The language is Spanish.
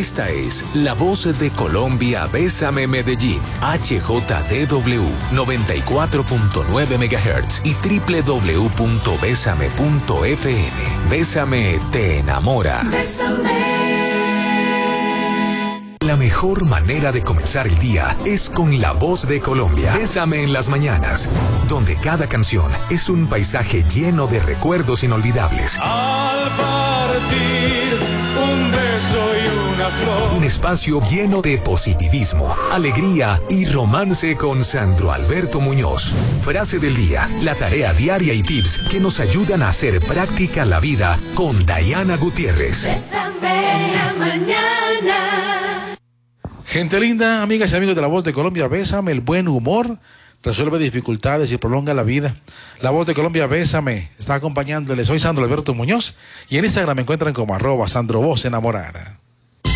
Esta es La Voz de Colombia, Bésame Medellín, HJDW 94.9 MHz y www.besame.fm. Bésame te enamora. La mejor manera de comenzar el día es con La Voz de Colombia. Bésame en las mañanas, donde cada canción es un paisaje lleno de recuerdos inolvidables. Al partir, un beso y una flor. Un espacio lleno de positivismo, alegría y romance con Sandro Alberto Muñoz. Frase del día, la tarea diaria y tips que nos ayudan a hacer práctica la vida con Diana Gutiérrez. Bésame en la mañana. Gente linda, amigas y amigos de La Voz de Colombia, Bésame, el buen humor resuelve dificultades y prolonga la vida. La Voz de Colombia, Bésame, está acompañándoles. Soy Sandro Alberto Muñoz y en Instagram me encuentran como @SandroVozEnamorada.